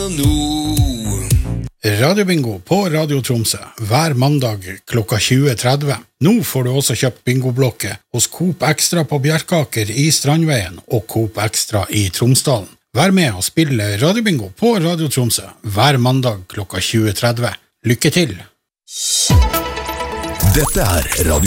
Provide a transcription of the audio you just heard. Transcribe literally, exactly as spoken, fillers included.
nå. Radiobingo på Radio Tromsø hver mandag klokka tjue tretti. Nå får du også kjøpt bingoblokke hos Coop Extra på Bjerkaker i Strandveien og Coop Extra i Tromsdalen. Vær med og spille Radiobingo på Radio Tromsø hver mandag klokka tjue tretti. Lykke til! Dette er Radio